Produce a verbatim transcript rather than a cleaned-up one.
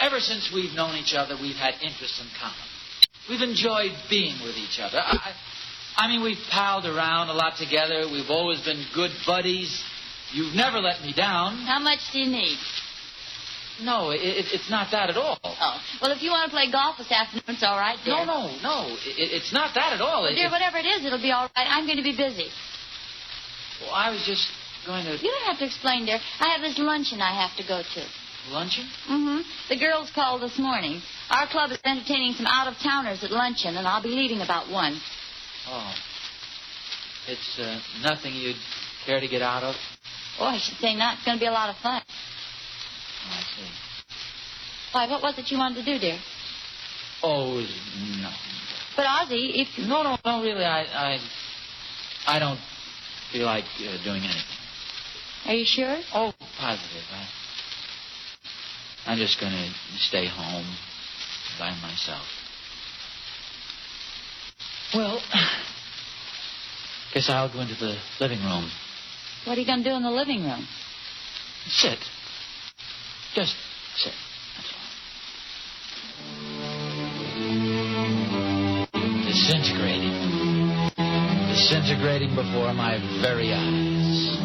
ever since we've known each other, we've had interests in common. We've enjoyed being with each other. I, I mean, we've palled around a lot together. We've always been good buddies. You've never let me down. How much do you need? No, it, it's not that at all. Oh, well, if you want to play golf this afternoon, it's all right, dear. No, no, no. It, it's not that at all. Well, dear, it, whatever it is, it'll be all right. I'm going to be busy. Well, I was just going to... You don't have to explain, dear. I have this luncheon I have to go to. Luncheon? Mm-hmm. The girls called this morning. Our club is entertaining some out-of-towners at luncheon, and I'll be leaving about one. Oh. It's uh, nothing you'd care to get out of? Oh, I should say not. It's going to be a lot of fun. Oh, I see. Why, what was it you wanted to do, dear? Oh, no. But, Ozzie, if... No, no, no, really, I... I, I don't feel like uh, doing anything. Are you sure? Oh, positive. I, I'm just going to stay home by myself. Well, guess I'll go into the living room. What are you going to do in the living room? Sit. Just sit. That's all. Disintegrating. Disintegrating before my very eyes.